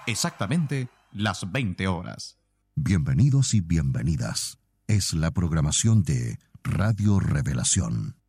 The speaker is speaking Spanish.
Exactamente las 20 horas. Bienvenidos y bienvenidas. Es la programación de Radio Revelación.